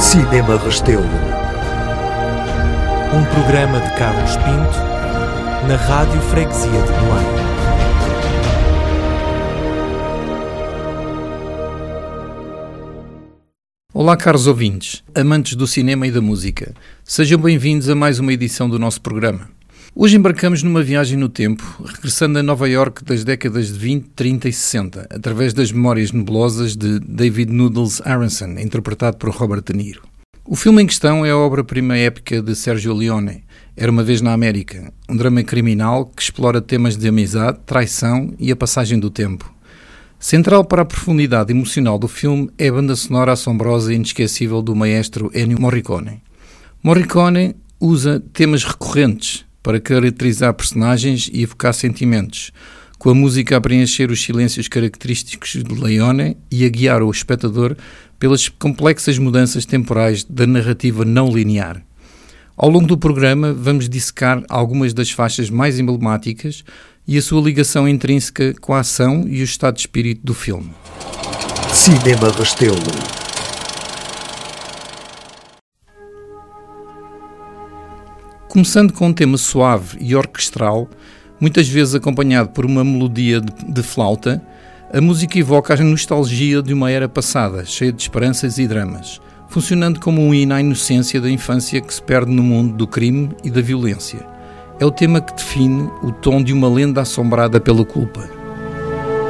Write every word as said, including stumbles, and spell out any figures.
Cinema Restelo. Um programa de Carlos Pinto, na Rádio Freguesia de Belém. Olá, caros ouvintes, amantes do cinema e da música. Sejam bem-vindos a mais uma edição do nosso programa. Hoje embarcamos numa viagem no tempo, regressando a Nova Iorque das décadas de vinte, trinta e sessenta, através das memórias nebulosas de David Noodles Aronson, interpretado por Robert De Niro. O filme em questão é a obra-prima épica de Sergio Leone, Era uma Vez na América, um drama criminal que explora temas de amizade, traição e a passagem do tempo. Central para a profundidade emocional do filme é a banda sonora assombrosa e inesquecível do maestro Ennio Morricone. Morricone usa temas recorrentes para caracterizar personagens e evocar sentimentos, com a música a preencher os silêncios característicos de Leone e a guiar o espectador pelas complexas mudanças temporais da narrativa não linear. Ao longo do programa vamos dissecar algumas das faixas mais emblemáticas e a sua ligação intrínseca com a ação e o estado de espírito do filme. Cinema Restelo. Começando com um tema suave e orquestral, muitas vezes acompanhado por uma melodia de, de flauta, a música evoca a nostalgia de uma era passada, cheia de esperanças e dramas, funcionando como um hino à inocência da infância que se perde no mundo do crime e da violência. É o tema que define o tom de uma lenda assombrada pela culpa.